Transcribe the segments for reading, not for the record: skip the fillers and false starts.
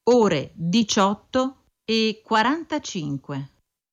ore 18:45.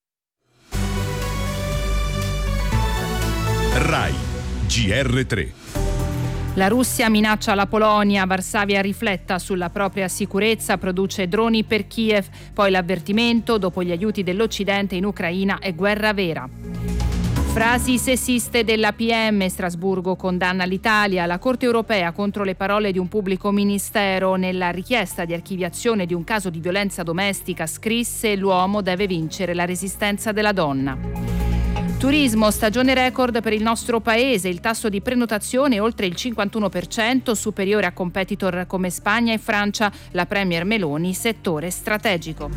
Rai GR3. La Russia minaccia la Polonia, Varsavia rifletta sulla propria sicurezza, produce droni per Kiev, poi l'avvertimento, dopo gli aiuti dell'Occidente in Ucraina è guerra vera. Frasi sessiste della PM, Strasburgo condanna l'Italia, la Corte europea contro le parole di un pubblico ministero. Nella richiesta di archiviazione di un caso di violenza domestica scrisse: l'uomo deve vincere la resistenza della donna. Turismo, stagione record per il nostro paese, il tasso di prenotazione è oltre il 51%, superiore a competitor come Spagna e Francia, la Premier Meloni, settore strategico.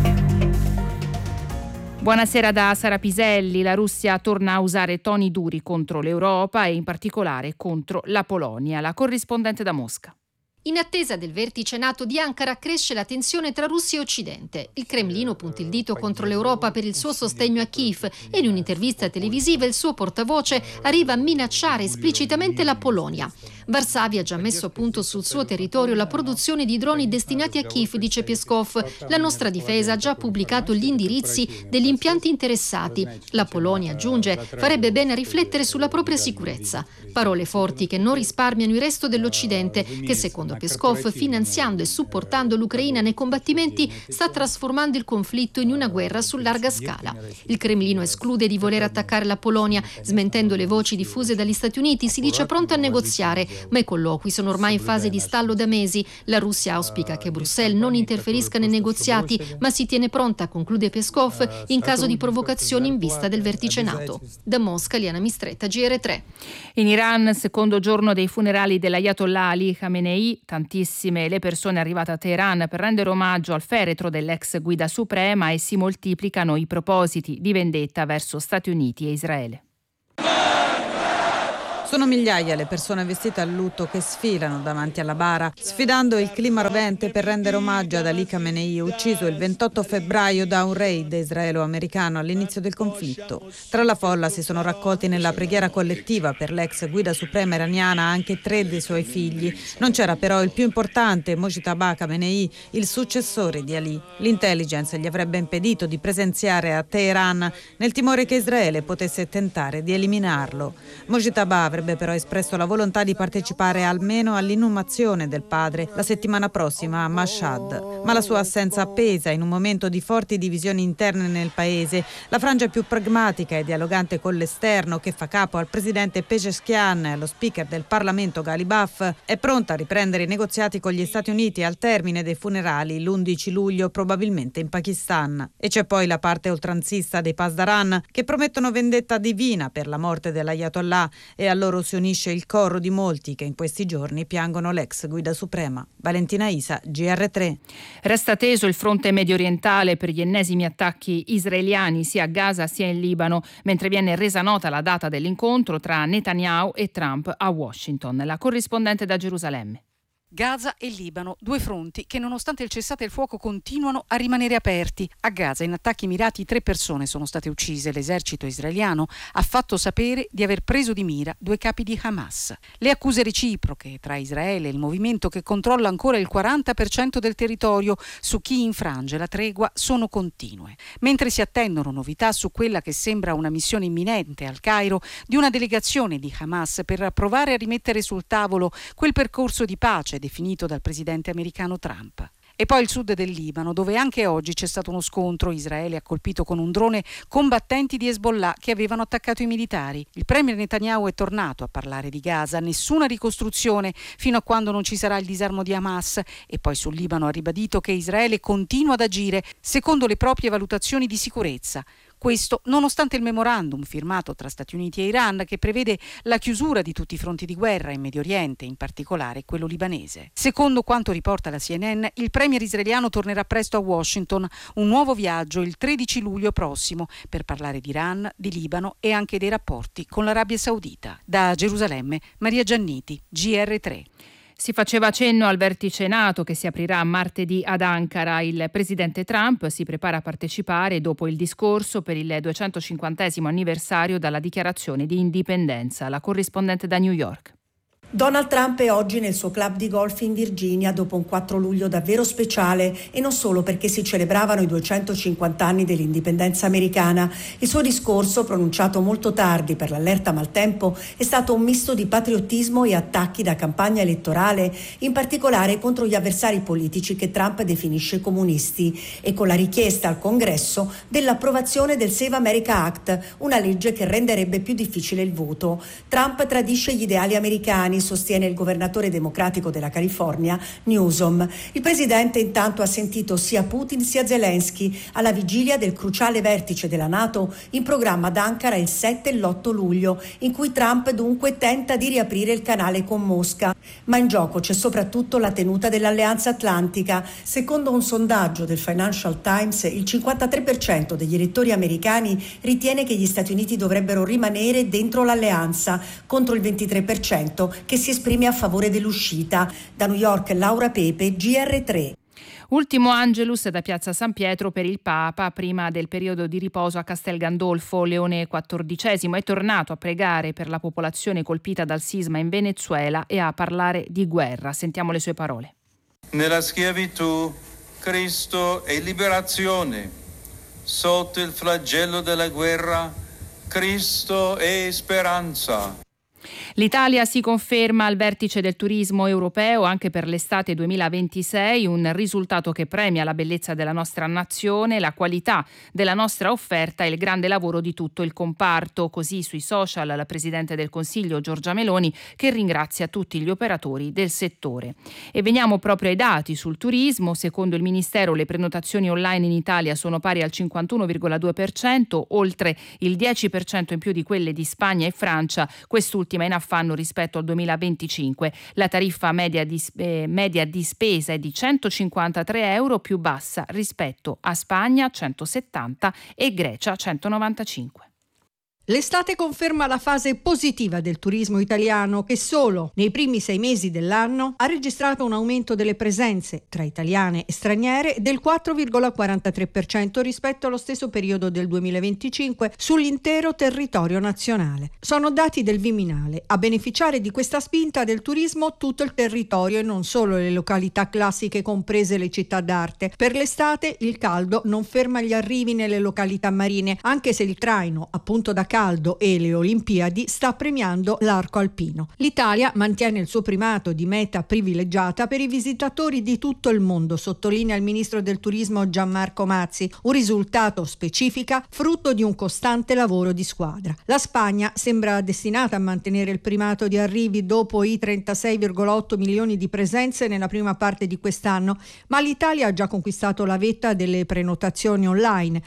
Buonasera da Sara Piselli. La Russia torna a usare toni duri contro l'Europa e in particolare contro la Polonia. La corrispondente da Mosca. In attesa del vertice NATO di Ankara cresce la tensione tra Russia e Occidente. Il Cremlino punta il dito contro l'Europa per il suo sostegno a Kiev e in un'intervista televisiva il suo portavoce arriva a minacciare esplicitamente la Polonia. Varsavia ha già messo a punto sul suo territorio la produzione di droni destinati a Kiev, dice Peskov. La nostra difesa ha già pubblicato gli indirizzi degli impianti interessati. La Polonia, aggiunge, farebbe bene a riflettere sulla propria sicurezza. Parole forti che non risparmiano il resto dell'Occidente, che secondo Peskov, finanziando e supportando l'Ucraina nei combattimenti, sta trasformando il conflitto in una guerra su larga scala. Il Cremlino esclude di voler attaccare la Polonia, smentendo le voci diffuse dagli Stati Uniti. Si dice pronto a negoziare, ma i colloqui sono ormai in fase di stallo da mesi. La Russia auspica che Bruxelles non interferisca nei negoziati, ma si tiene pronta, conclude Peskov, in caso di provocazioni in vista del vertice NATO. Da Mosca, Liana Mistretta, GR3. In Iran, secondo giorno dei funerali dell'Ayatollah Ali Khamenei, tantissime le persone arrivate a Teheran per rendere omaggio al feretro dell'ex guida suprema e si moltiplicano i propositi di vendetta verso Stati Uniti e Israele. Sono migliaia le persone vestite a lutto che sfilano davanti alla bara, sfidando il clima rovente per rendere omaggio ad Ali Khamenei, ucciso il 28 febbraio da un raid israelo-americano all'inizio del conflitto. Tra la folla si sono raccolti nella preghiera collettiva per l'ex guida suprema iraniana anche 3 dei suoi figli. Non c'era però il più importante, Mojtaba Khamenei, il successore di Ali. L'intelligence gli avrebbe impedito di presenziare a Teheran nel timore che Israele potesse tentare di eliminarlo. Mojtaba avrebbe però espresso la volontà di partecipare almeno all'inumazione del padre la settimana prossima a Mashhad, ma la sua assenza pesa in un momento di forti divisioni interne nel paese. La frangia più pragmatica e dialogante con l'esterno, che fa capo al presidente Pezeshkian e allo speaker del Parlamento Ghalibaf, è pronta a riprendere i negoziati con gli Stati Uniti al termine dei funerali l'11 luglio, probabilmente in Pakistan. E c'è poi la parte oltranzista dei Pasdaran, che promettono vendetta divina per la morte dell'Ayatollah, e a loro si unisce il coro di molti che in questi giorni piangono l'ex guida suprema. Valentina Isa, GR3. Resta teso il fronte mediorientale per gli ennesimi attacchi israeliani sia a Gaza sia in Libano, mentre viene resa nota la data dell'incontro tra Netanyahu e Trump a Washington. La corrispondente da Gerusalemme. Gaza e Libano, 2 fronti che nonostante il cessate il fuoco continuano a rimanere aperti. A Gaza in attacchi mirati 3 persone sono state uccise. L'esercito israeliano ha fatto sapere di aver preso di mira 2 capi di Hamas. Le accuse reciproche tra Israele e il movimento che controlla ancora il 40% del territorio su chi infrange la tregua sono continue. Mentre si attendono novità su quella che sembra una missione imminente al Cairo di una delegazione di Hamas per provare a rimettere sul tavolo quel percorso di pace definito dal presidente americano Trump. E poi il sud del Libano, dove anche oggi c'è stato uno scontro. Israele ha colpito con un drone combattenti di Hezbollah che avevano attaccato i militari. Il premier Netanyahu è tornato a parlare di Gaza, nessuna ricostruzione fino a quando non ci sarà il disarmo di Hamas. E poi sul Libano ha ribadito che Israele continua ad agire secondo le proprie valutazioni di sicurezza. Questo nonostante il memorandum firmato tra Stati Uniti e Iran che prevede la chiusura di tutti i fronti di guerra in Medio Oriente, in particolare quello libanese. Secondo quanto riporta la CNN, il premier israeliano tornerà presto a Washington, un nuovo viaggio il 13 luglio prossimo per parlare di Iran, di Libano e anche dei rapporti con l'Arabia Saudita. Da Gerusalemme, Maria Gianniti, GR3. Si faceva cenno al vertice NATO che si aprirà martedì ad Ankara. Il presidente Trump si prepara a partecipare dopo il discorso per il 250° anniversario dalla dichiarazione di indipendenza. La corrispondente da New York. Donald Trump è oggi nel suo club di golf in Virginia dopo un 4 luglio davvero speciale, e non solo perché si celebravano i 250 anni dell'indipendenza americana. Il suo discorso, pronunciato molto tardi per l'allerta maltempo, è stato un misto di patriottismo e attacchi da campagna elettorale, in particolare contro gli avversari politici che Trump definisce comunisti, e con la richiesta al Congresso dell'approvazione del Save America Act, una legge che renderebbe più difficile il voto. Trump tradisce gli ideali americani, sostiene il governatore democratico della California, Newsom. Il presidente intanto ha sentito sia Putin sia Zelensky alla vigilia del cruciale vertice della NATO in programma ad Ankara il 7 e l'8 luglio, in cui Trump dunque tenta di riaprire il canale con Mosca. Ma in gioco c'è soprattutto la tenuta dell'Alleanza Atlantica. Secondo un sondaggio del Financial Times, il 53% degli elettori americani ritiene che gli Stati Uniti dovrebbero rimanere dentro l'alleanza, contro il 23% che si esprime a favore dell'uscita. Da New York, Laura Pepe, GR3. Ultimo Angelus da Piazza San Pietro per il Papa prima del periodo di riposo a Castel Gandolfo. Leone XIV è tornato a pregare per la popolazione colpita dal sisma in Venezuela e a parlare di guerra. Sentiamo le sue parole. Nella schiavitù Cristo è liberazione, sotto il flagello della guerra Cristo è speranza. L'Italia si conferma al vertice del turismo europeo anche per l'estate 2026, un risultato che premia la bellezza della nostra nazione, la qualità della nostra offerta e il grande lavoro di tutto il comparto. Così sui social la Presidente del Consiglio Giorgia Meloni, che ringrazia tutti gli operatori del settore. E veniamo proprio ai dati sul turismo. Secondo il Ministero le prenotazioni online in Italia sono pari al 51,2%, oltre il 10% in più di quelle di Spagna e Francia, quest'ultima in affanno rispetto al 2025. La tariffa media di spesa è di 153 euro, più bassa rispetto a Spagna 170 e Grecia 195. L'estate conferma la fase positiva del turismo italiano, che solo nei primi 6 mesi dell'anno ha registrato un aumento delle presenze tra italiane e straniere del 4,43% rispetto allo stesso periodo del 2025 sull'intero territorio nazionale. Sono dati del Viminale. A beneficiare di questa spinta del turismo tutto il territorio e non solo le località classiche, comprese le città d'arte. Per l'estate il caldo non ferma gli arrivi nelle località marine, anche se il traino, appunto da caldo e le Olimpiadi, sta premiando l'arco alpino. L'Italia mantiene il suo primato di meta privilegiata per i visitatori di tutto il mondo, sottolinea il ministro del turismo Gianmarco Mazzi, un risultato specifica frutto di un costante lavoro di squadra. La Spagna sembra destinata a mantenere il primato di arrivi dopo i 36,8 milioni di presenze nella prima parte di quest'anno, ma l'Italia ha già conquistato la vetta delle prenotazioni online,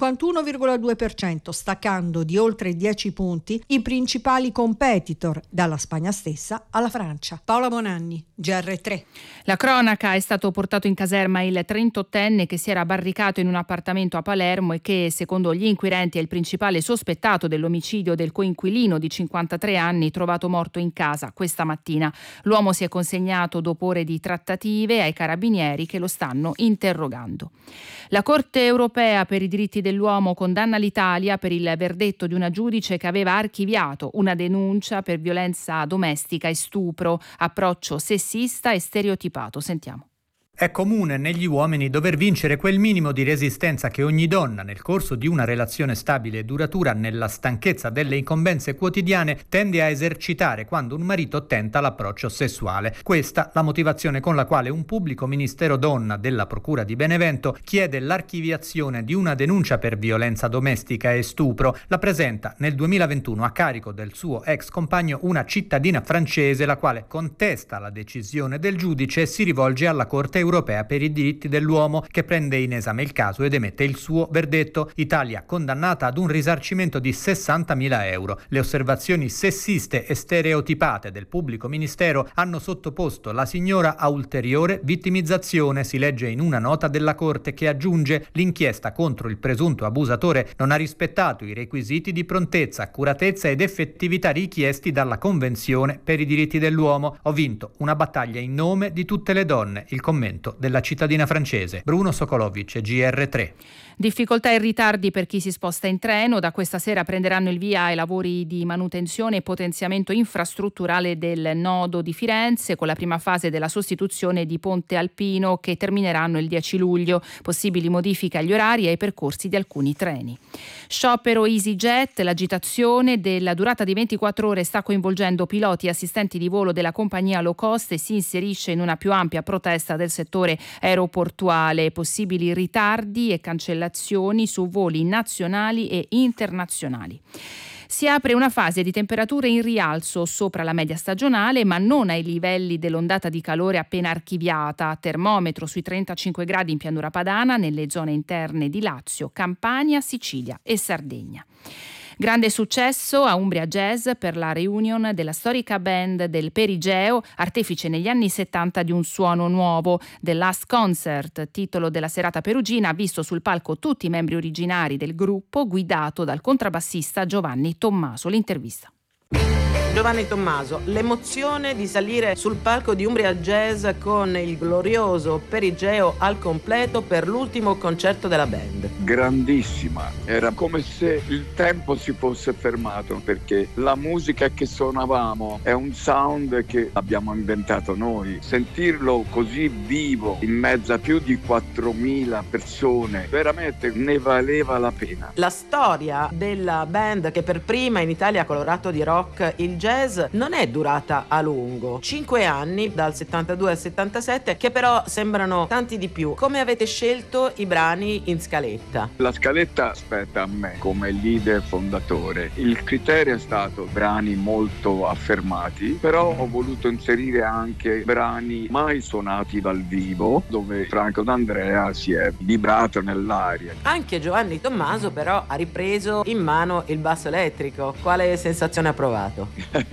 51,2%, staccando di oltre 10 punti i principali competitor, dalla Spagna stessa alla Francia. Paola Bonanni, GR3. La cronaca: è stato portato in caserma il 38enne che si era barricato in un appartamento a Palermo e che, secondo gli inquirenti, è il principale sospettato dell'omicidio del coinquilino di 53 anni trovato morto in casa questa mattina. L'uomo si è consegnato dopo ore di trattative ai carabinieri che lo stanno interrogando. La Corte europea per i diritti dell'uomo condanna l'Italia per il verdetto di una giudice che aveva archiviato una denuncia per violenza domestica e stupro, approccio sessista e stereotipato. Sentiamo. È comune negli uomini dover vincere quel minimo di resistenza che ogni donna, nel corso di una relazione stabile e duratura, nella stanchezza delle incombenze quotidiane, tende a esercitare quando un marito tenta l'approccio sessuale. Questa la motivazione con la quale un pubblico ministero donna della Procura di Benevento chiede l'archiviazione di una denuncia per violenza domestica e stupro. La presenta nel 2021 a carico del suo ex compagno una cittadina francese, la quale contesta la decisione del giudice e si rivolge alla Corte europea per i diritti dell'uomo, che prende in esame il caso ed emette il suo verdetto. Italia condannata ad un risarcimento di 60.000 euro. Le osservazioni sessiste e stereotipate del pubblico ministero hanno sottoposto la signora a ulteriore vittimizzazione, si legge in una nota della Corte, che aggiunge: l'inchiesta contro il presunto abusatore non ha rispettato i requisiti di prontezza, accuratezza ed effettività richiesti dalla Convenzione per i diritti dell'uomo. Ho vinto una battaglia in nome di tutte le donne. Il commento riconoscimento della cittadina francese. Bruno Sokolovic, GR3. Difficoltà e ritardi per chi si sposta in treno. Da questa sera prenderanno il via i lavori di manutenzione e potenziamento infrastrutturale del nodo di Firenze, con la prima fase della sostituzione di Ponte Alpino che termineranno il 10 luglio. Possibili modifiche agli orari e ai percorsi di alcuni treni. Sciopero EasyJet, l'agitazione della durata di 24 ore sta coinvolgendo piloti e assistenti di volo della compagnia low cost e si inserisce in una più ampia protesta del settore aeroportuale. Possibili ritardi e cancellazioni su voli nazionali e internazionali. Si apre una fase di temperature in rialzo sopra la media stagionale, ma non ai livelli dell'ondata di calore appena archiviata. Termometro sui 35 gradi in pianura padana, nelle zone interne di Lazio, Campania, Sicilia e Sardegna. Grande successo a Umbria Jazz per la reunion della storica band del Perigeo, artefice negli anni 70 di un suono nuovo. The Last Concert, titolo della serata perugina, ha visto sul palco tutti i membri originari del gruppo, guidato dal contrabbassista Giovanni Tommaso. L'intervista. Giovanni Tommaso, l'emozione di salire sul palco di Umbria Jazz con il glorioso Perigeo al completo per l'ultimo concerto della band. Grandissima, era come se il tempo si fosse fermato, perché la musica che suonavamo è un sound che abbiamo inventato noi. Sentirlo così vivo in mezzo a più di 4.000 persone, veramente ne valeva la pena. La storia della band che per prima in Italia ha colorato di rock il jazz non è durata a lungo. 5 anni, dal 72 al 77, che però sembrano tanti di più. Come avete scelto i brani in scaletta? La scaletta spetta a me come leader fondatore. Il criterio è stato brani molto affermati, però ho voluto inserire anche brani mai suonati dal vivo, dove Franco D'Andrea si è vibrato nell'aria. Anche Giovanni Tommaso però ha ripreso in mano il basso elettrico. Quale sensazione ha provato?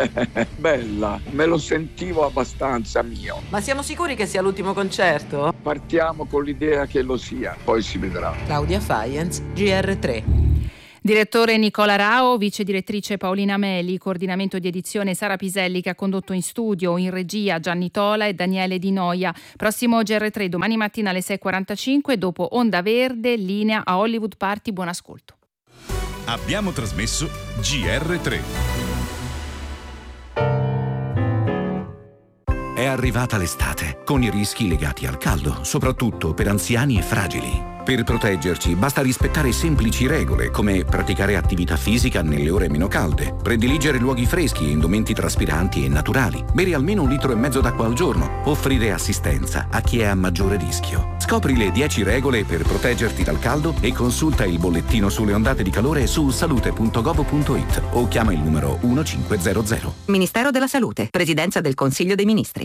Bella, me lo sentivo abbastanza mio. Ma siamo sicuri che sia l'ultimo concerto? Partiamo con l'idea che lo sia, poi si vedrà. Claudia Faienz, GR3. Direttore Nicola Rao, vice direttrice Paolina Meli, coordinamento di edizione Sara Piselli che ha condotto in studio, in regia Gianni Tola e Daniele Di Noia. Prossimo GR3 domani mattina alle 6.45, dopo Onda Verde, linea a Hollywood Party. Buon ascolto. Abbiamo trasmesso GR3. È arrivata l'estate, con i rischi legati al caldo, soprattutto per anziani e fragili. Per proteggerci basta rispettare semplici regole, come praticare attività fisica nelle ore meno calde, prediligere luoghi freschi e indumenti traspiranti e naturali, bere almeno 1,5 litri d'acqua al giorno, offrire assistenza a chi è a maggiore rischio. Scopri le 10 regole per proteggerti dal caldo e consulta il bollettino sulle ondate di calore su salute.gov.it o chiama il numero 1500. Ministero della Salute, Presidenza del Consiglio dei Ministri.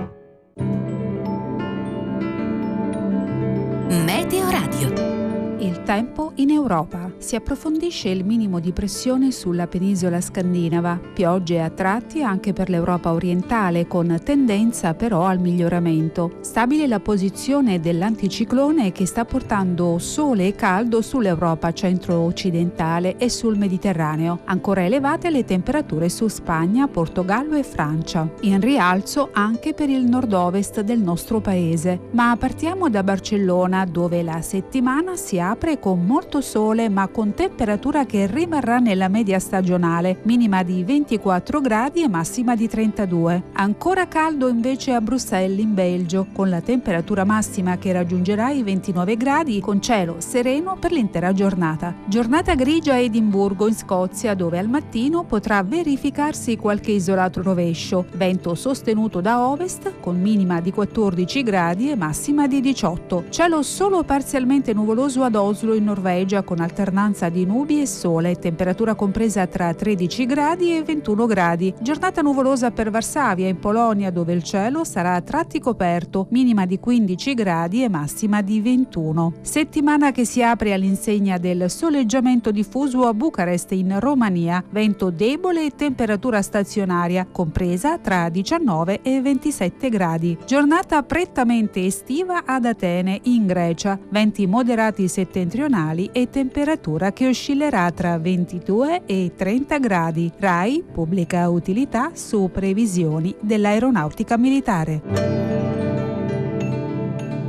Meteo Radio. Il tempo in Europa. Si approfondisce il minimo di pressione sulla penisola scandinava. Piogge a tratti anche per l'Europa orientale, con tendenza però al miglioramento. Stabile la posizione dell'anticiclone che sta portando sole e caldo sull'Europa centro-occidentale e sul Mediterraneo. Ancora elevate le temperature su Spagna, Portogallo e Francia. In rialzo anche per il nord-ovest del nostro paese. Ma partiamo da Barcellona, dove la settimana si apre con molto sole ma con temperatura che rimarrà nella media stagionale, minima di 24 gradi e massima di 32. Ancora caldo invece a Bruxelles in Belgio, con la temperatura massima che raggiungerà i 29 gradi con cielo sereno per l'intera giornata. Giornata grigia a Edimburgo in Scozia, dove al mattino potrà verificarsi qualche isolato rovescio. Vento sostenuto da ovest con minima di 14 gradi e massima di 18. Cielo solo parzialmente nuvoloso ad Oslo in Norvegia, con alternanza di nubi e sole, temperatura compresa tra 13 gradi e 21 gradi. Giornata nuvolosa per Varsavia in Polonia, dove il cielo sarà a tratti coperto, minima di 15 gradi e massima di 21. Settimana che si apre all'insegna del soleggiamento diffuso a Bucarest in Romania, vento debole e temperatura stazionaria compresa tra 19 e 27 gradi. Giornata prettamente estiva ad Atene in Grecia, venti moderati settentrionali e temperatura che oscillerà tra 22 e 30 gradi. RAI pubblica utilità su previsioni dell'aeronautica militare.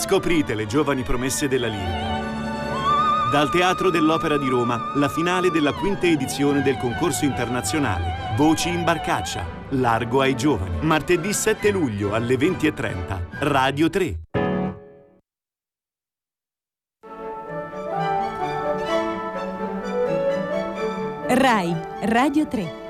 Scoprite le giovani promesse della lirica. Dal Teatro dell'Opera di Roma, la finale della 5ª edizione del concorso internazionale Voci in Barcaccia, Largo ai giovani. Martedì 7 luglio alle 20:30, Radio 3. RAI, Radio 3.